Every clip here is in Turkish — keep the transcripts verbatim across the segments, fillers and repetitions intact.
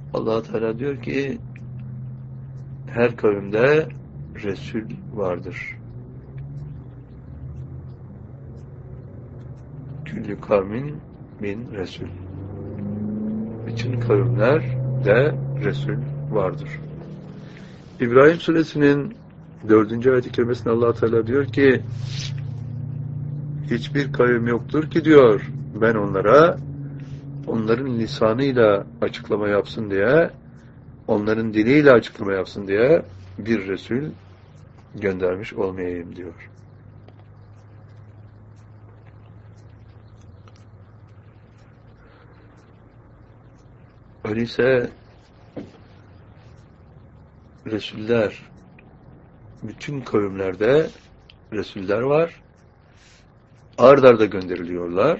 Allah Teala diyor ki her kavimde Resul vardır. Küllü kavmin min Resul. Bütün kavimlerde Resul vardır. İbrahim Suresinin dördüncü ayet-i kerimesinde Allah Teala diyor ki hiçbir kavim yoktur ki diyor ben onlara onların lisanıyla açıklama yapsın diye, onların diliyle açıklama yapsın diye bir Resul göndermiş olmayayım diyor. Öyleyse Resuller, bütün kavimlerde Resuller var. Ard arda gönderiliyorlar.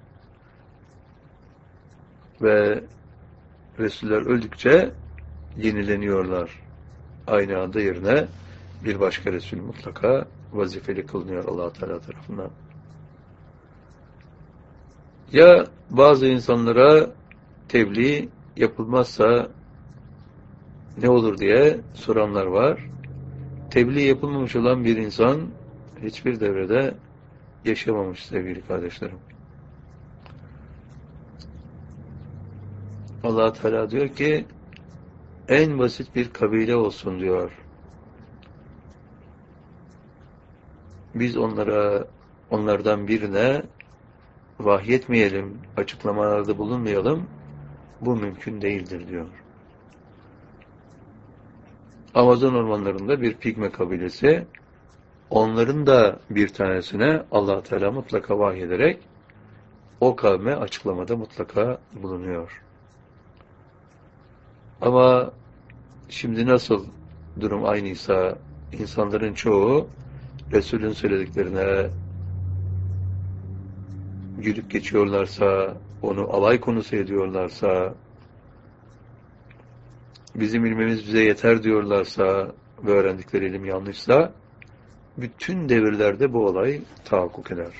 Ve Resuller öldükçe yenileniyorlar. Aynı anda yerine bir başka Resul mutlaka vazifeli kılınıyor Allah Teala tarafından. Ya bazı insanlara tebliğ yapılmazsa ne olur diye soranlar var. Tebliğ yapılmamış olan bir insan hiçbir devrede yaşamamış sevgili kardeşlerim. Allah Teala diyor ki en basit bir kabile olsun diyor. Biz onlara onlardan birine vahyetmeyelim, açıklamalarda bulunmayalım. Bu mümkün değildir diyor. Amazon ormanlarında bir pigme kabilesi, onların da bir tanesine Allah Teala mutlaka vahyederek o kavme açıklamada mutlaka bulunuyor. Ama şimdi nasıl durum aynıysa insanların çoğu Resul'ün söylediklerine gülüp geçiyorlarsa, onu alay konusu ediyorlarsa, bizim ilmimiz bize yeter diyorlarsa ve öğrendikleri ilim yanlışsa, bütün devirlerde bu olay tahakkuk eder.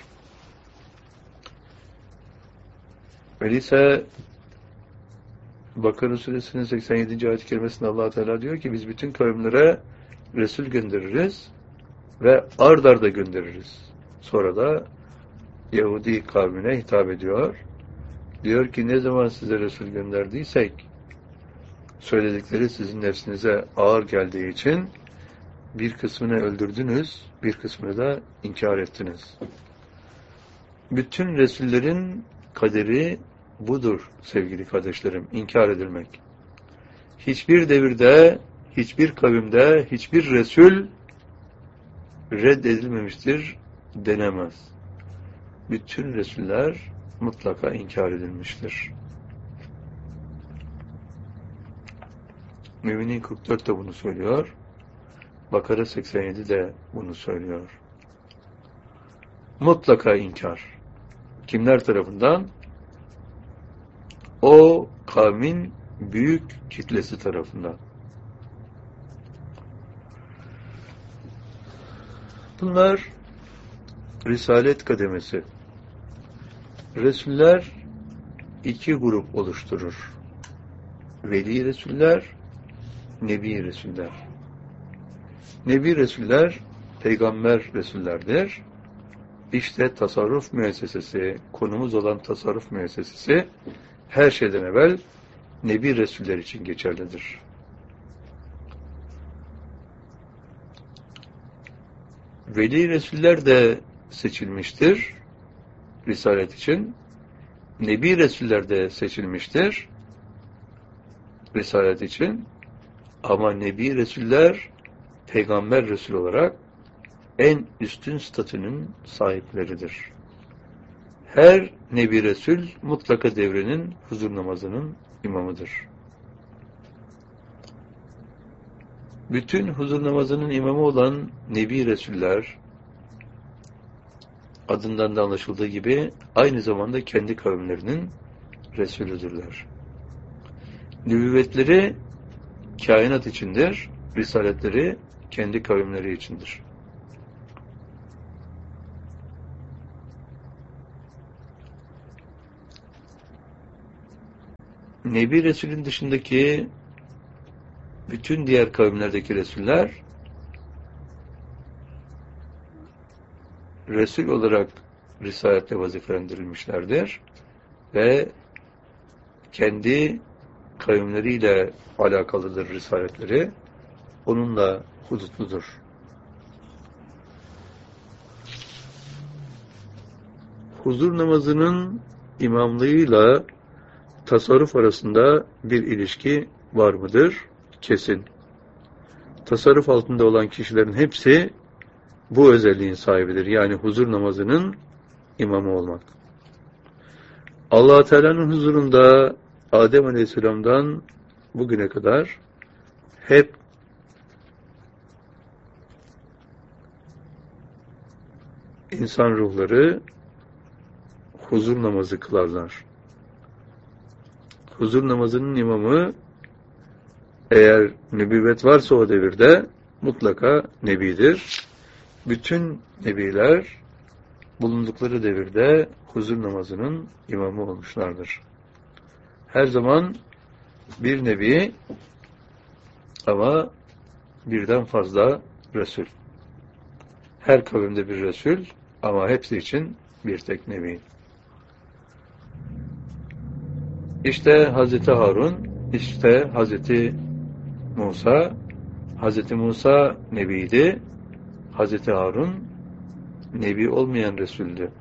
Öyleyse Bakara Suresinin seksen yedinci ayet-i kerimesinde Allah Teala diyor ki biz bütün kavimlere Resul göndeririz ve ard arda göndeririz. Sonra da Yahudi kavmine hitap ediyor. Diyor ki ne zaman size Resul gönderdiysek söyledikleri sizin nefsinize ağır geldiği için bir kısmını öldürdünüz, bir kısmını da inkar ettiniz. Bütün Resullerin kaderi budur sevgili kardeşlerim, inkar edilmek. Hiçbir devirde, hiçbir kavimde, hiçbir Resul reddedilmemiştir denemez. Bütün Resuller mutlaka inkar edilmiştir. Mü'minin kırk dört de bunu söylüyor. Bakara seksen yedi de bunu söylüyor. Mutlaka inkar. Kimler tarafından? O kavmin büyük kitlesi tarafından. Bunlar Risalet kademesi. Resuller iki grup oluşturur. Veli Resuller, Nebi Resuller. Nebi Resuller, Peygamber Resullerdir. İşte tasarruf müessesesi, konumuz olan tasarruf müessesesi, her şeyden evvel Nebi Resuller için geçerlidir. Veli Resuller de seçilmiştir Risalet için. Nebi Resuller de seçilmiştir Risalet için. Ama Nebi Resuller Peygamber Resul olarak en üstün statünün sahipleridir. Her Nebi Resul mutlaka devrenin huzur namazının imamıdır. Bütün huzur namazının imamı olan Nebi Resuller adından da anlaşıldığı gibi aynı zamanda kendi kavimlerinin Resulüdürler. Nübüvvetleri kainat içindir, risaletleri kendi kavimleri içindir. Nebi Resul'ün dışındaki bütün diğer kavimlerdeki Resuller Resul olarak risaletle vazifelendirilmişlerdir ve kendi kavimleriyle alakalıdır risaletleri. Onunla hudutludur. Huzur namazının imamlığıyla tasarruf arasında bir ilişki var mıdır? Kesin. Tasarruf altında olan kişilerin hepsi bu özelliğin sahibidir. Yani huzur namazının imamı olmak. Allah Teala'nın huzurunda Adem Aleyhisselam'dan bugüne kadar hep insan ruhları huzur namazı kılarlar. Huzur namazının imamı eğer nübüvvet varsa o devirde mutlaka nebidir. Bütün nebiler bulundukları devirde huzur namazının imamı olmuşlardır. Her zaman bir nebi ama birden fazla Resul. Her kavimde bir Resul ama hepsi için bir tek nebi. İşte Hazreti Harun, işte Hazreti Musa, Hazreti Musa nebiydi, Hazreti Harun nebi olmayan Resul'dü.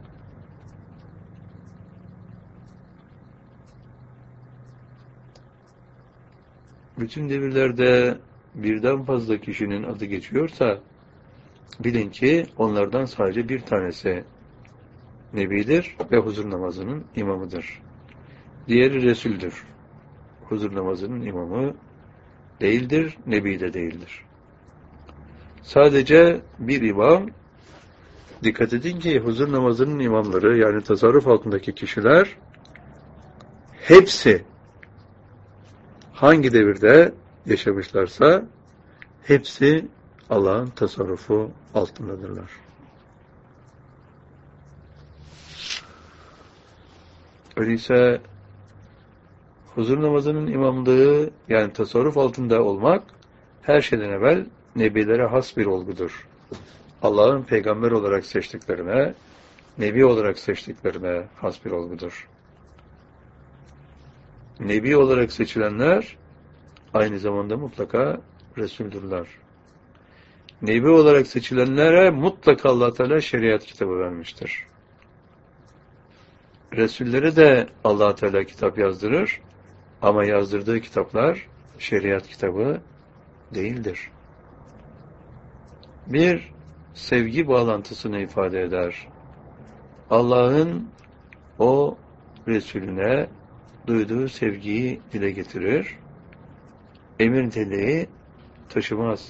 Bütün devirlerde birden fazla kişinin adı geçiyorsa bilin ki onlardan sadece bir tanesi nebidir ve huzur namazının imamıdır. Diğeri Resul'dür. Huzur namazının imamı değildir, nebi de değildir. Sadece bir imam, dikkat edin ki huzur namazının imamları yani tasarruf altındaki kişiler hepsi hangi devirde yaşamışlarsa hepsi Allah'ın tasarrufu altındadırlar. Öyleyse huzur namazının imamlığı yani tasarruf altında olmak her şeyden evvel nebilere has bir olgudur. Allah'ın peygamber olarak seçtiklerine, nebi olarak seçtiklerine has bir olgudur. Nebi olarak seçilenler aynı zamanda mutlaka Resuldürler. Nebi olarak seçilenlere mutlaka Allah Teala şeriat kitabı vermiştir. Resullere de Allah Teala kitap yazdırır ama yazdırdığı kitaplar şeriat kitabı değildir. Bir sevgi bağlantısını ifade eder. Allah'ın o Resulüne duyduğu sevgiyi dile getirir. Emir niteliği taşımaz.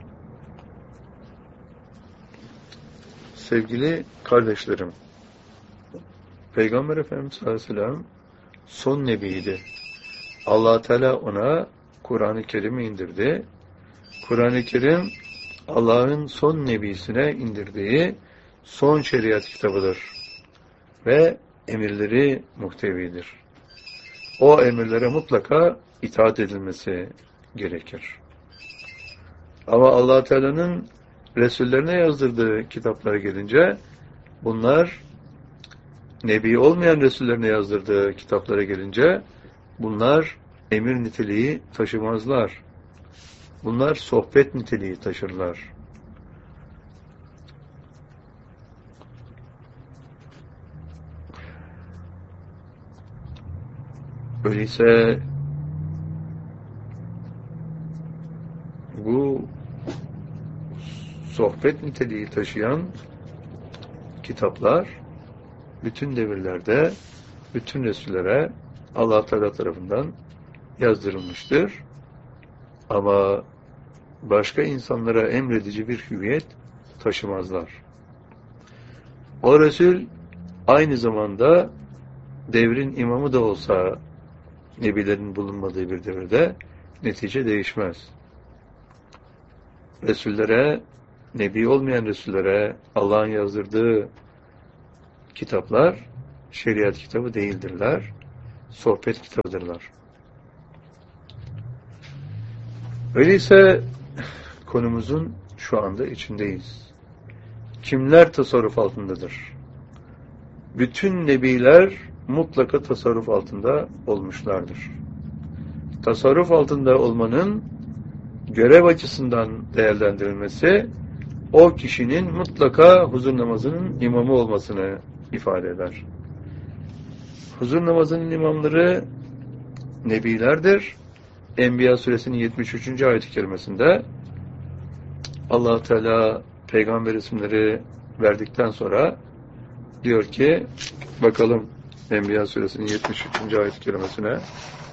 Sevgili kardeşlerim, Peygamber Efendimiz Aleyhisselam son nebiydi. Allah Teala ona Kur'an-ı Kerim'i indirdi. Kur'an-ı Kerim Allah'ın son nebisine indirdiği son şeriat kitabıdır. Ve emirleri muhtevidir. O emirlere mutlaka itaat edilmesi gerekir. Ama Allah Teala'nın Resullerine yazdırdığı kitaplara gelince bunlar Nebi olmayan Resullerine yazdırdığı kitaplara gelince bunlar emir niteliği taşımazlar. Bunlar sohbet niteliği taşırlar. Öyleyse bu sohbet niteliği taşıyan kitaplar bütün devirlerde bütün Resullere Allah Teala tarafından yazdırılmıştır. Ama başka insanlara emredici bir hüviyet taşımazlar. O Resul aynı zamanda devrin imamı da olsa nebilerin bulunmadığı bir devirde netice değişmez. Resullere, nebi olmayan Resullere Allah'ın yazdırdığı kitaplar şeriat kitabı değildirler. sohbet kitabıdırlar. Öyleyse konumuzun şu anda içindeyiz. Kimler tasarruf altındadır? Bütün nebiler mutlaka tasarruf altında olmuşlardır. Tasarruf altında olmanın görev açısından değerlendirilmesi, o kişinin mutlaka huzur namazının imamı olmasını ifade eder. Huzur namazının imamları nebilerdir. Enbiya suresinin yetmiş üçüncü ayet-i kerimesinde Allah Teala peygamber isimleri verdikten sonra diyor ki, bakalım Enbiya suresinin yetmiş üçüncü ayet-i kerimesine.